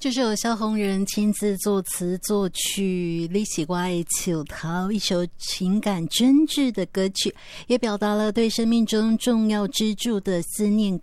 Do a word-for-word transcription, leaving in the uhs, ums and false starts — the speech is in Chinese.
这首萧红人亲自作词作曲，你是我的树头，一首情感真挚的歌曲，也表达了对生命中重要支柱的思念